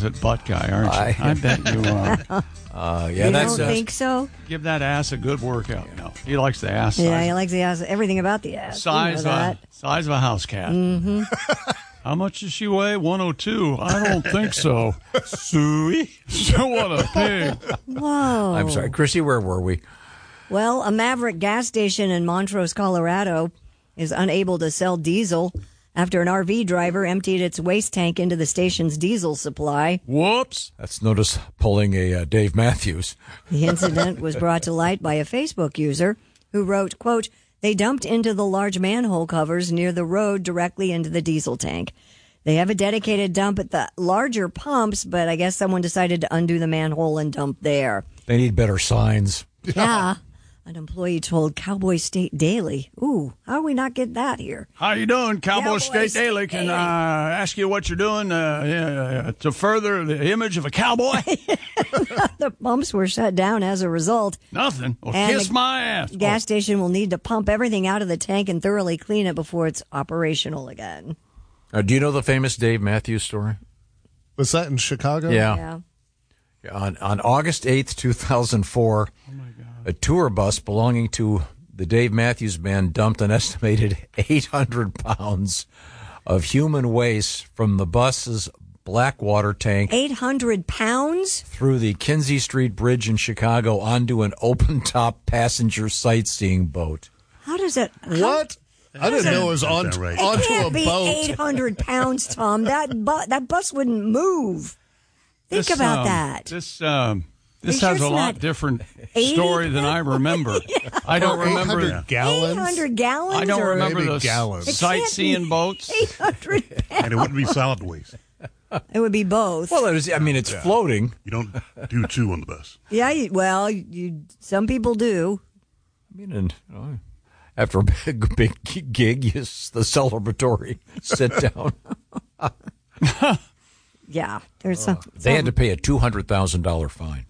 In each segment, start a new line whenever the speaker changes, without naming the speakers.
closet butt guy, aren't you? I bet you are.
Yeah,
you
that's.
don't think so?
Give that ass a good workout. No, he likes the ass.
Yeah,
size.
he likes the ass. Everything about the ass.
Size,
You know that.
size of a house cat. Mm-hmm. How much does she weigh? 102. I don't think so. Suey? So what a pig.
Whoa.
I'm sorry, Chrissy, where were we?
Well, a Maverick gas station in Montrose, Colorado is unable to sell diesel after an RV driver emptied its waste tank into the station's diesel supply.
Whoops.
That's notice pulling a Dave Matthews.
The incident was brought to light by a Facebook user who wrote, quote, "They dumped into the large manhole covers near the road directly into the diesel tank. They have a dedicated dump at the larger pumps, but I guess someone decided to undo the manhole and dump there."
They need better signs.
Yeah. An employee told Cowboy State Daily. Ooh, how do we not get that here?
How you doing, Cowboy
Cowboy
State
State
Daily? Can
Daily.
ask you what you're doing to further the image of a cowboy?
The pumps were shut down as a result.
Nothing. Well,
And
kiss
the
my ass.
Gas station will need to pump everything out of the tank and thoroughly clean it before it's operational again.
Do you know the famous Dave Matthews story?
Was that in Chicago?
Yeah.
On August 8th, 2004, a tour bus belonging to the Dave Matthews Band dumped an estimated 800 pounds of human waste from the bus's Blackwater tank
800 pounds?
through the Kinsey Street Bridge in Chicago onto an open-top passenger sightseeing boat.
How does it...
What? I didn't know it was
That's right.
onto
It can't
a
be
boat.
800 pounds, Tom. That bus wouldn't move. Think about that.
This
you
has
sure
a
it's
lot
not
different
80?
story than I remember. I don't remember.
800 gallons?
800 gallons?
I don't
or
remember
Maybe
the
gallons. It
can't
sightseeing
be
boats.
800 pounds.
And it wouldn't be solid waste.
It would be both.
Well, it's floating.
You don't do two on the bus.
Yeah, some people do.
I mean, and, after a big gig, the celebratory sit down.
Yeah, there's some.
They had to pay a $200,000 fine.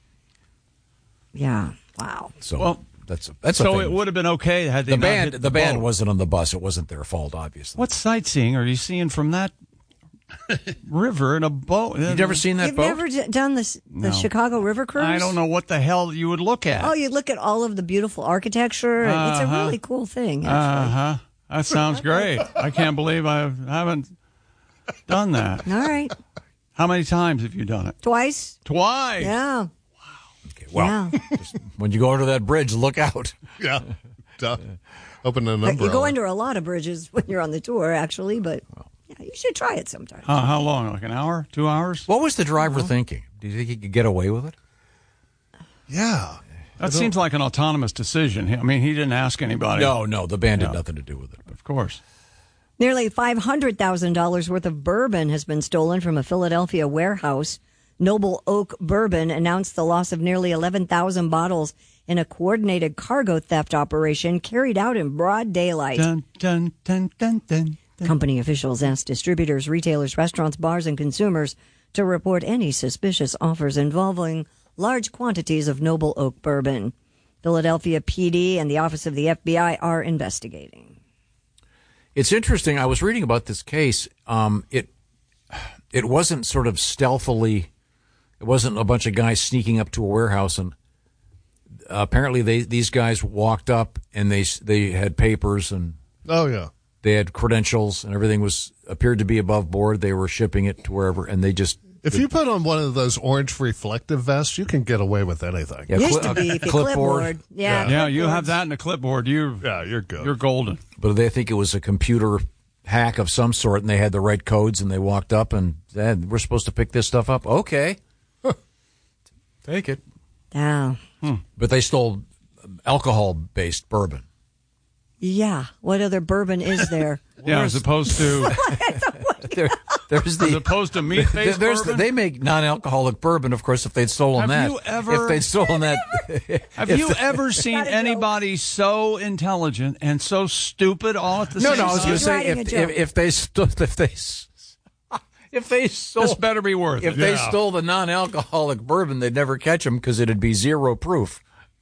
Yeah, wow.
So
Well,
that's
So
a
it
thing.
would have been okay had they
The
not
band.
hit
The band
boat.
wasn't on the bus. It wasn't their fault, obviously.
What sightseeing are you seeing from that river in a boat?
You've never seen that
You've
boat?
never done the
No.
Chicago River Cruise?
I don't know what the hell you would look at.
Oh, you look at all of the beautiful architecture. It's a really cool thing, actually.
Uh-huh. That sounds great. I can't believe I haven't done that.
All right.
How many times have you done it?
Twice?
Twice.
Yeah.
Okay, well,
Yeah.
when you go under that bridge, look out.
Yeah. Duh. Open an
But
umbrella.
you go under a lot of bridges when you're on the tour, actually, but yeah, you should try it sometime.
How long? Like an hour? 2 hours?
What was the driver thinking? Do you think he could get away with it?
Yeah.
That seems like an autonomous decision. I mean, he didn't ask anybody.
No, the band had nothing to do with it.
Of course.
Nearly $500,000 worth of bourbon has been stolen from a Philadelphia warehouse. Noble Oak Bourbon announced the loss of nearly 11,000 bottles in a coordinated cargo theft operation carried out in broad daylight.
Dun, dun, dun, dun, dun, dun.
Company officials asked distributors, retailers, restaurants, bars, and consumers to report any suspicious offers involving large quantities of Noble Oak Bourbon. Philadelphia PD and the Office of the FBI are investigating.
It's interesting. I was reading about this case. It wasn't sort of stealthily. It wasn't a bunch of guys sneaking up to a warehouse, and apparently these guys walked up and they had papers and
Oh, yeah.
they had credentials and everything appeared to be above board. They were shipping it to wherever, and they just.
If you put on one of those orange reflective vests, you can get away with anything.
Yeah,
Used to be if you clipboard. Yeah,
Yeah, you have that in a clipboard.
Yeah, you're good.
You're golden.
But they think it was a computer hack of some sort, and they had the right codes, and they walked up and said, "We're supposed to pick this stuff up." Okay, take it.
Yeah.
But they stole alcohol-based bourbon.
Yeah. What other bourbon is there?
Yeah, as opposed to
There's
as
the.
opposed to meat-based bourbon.
They make non-alcoholic bourbon, of course. If they'd stolen
Have
that,
you ever-
if they'd stolen that,
Have you ever seen anybody so intelligent and so stupid all at the
no,
same
I was
time?
going to say
writing a joke.
if they stole
This better be worth
if
it.
they stole the non-alcoholic bourbon, they'd never catch them because it'd be zero proof.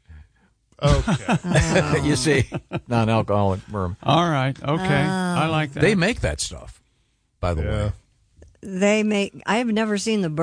Okay.
You see, non-alcoholic bourbon.
All right. Okay. I like that.
They make that stuff, by the way.
Yeah.
They make. I have never seen the